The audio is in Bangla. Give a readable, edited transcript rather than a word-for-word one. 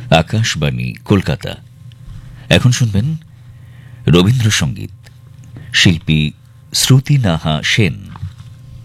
আকাশবাণী কলকাতা। এখন শুনবেন রবীন্দ্রসঙ্গীত। শিল্পী শ্রুতি নাহা সেন।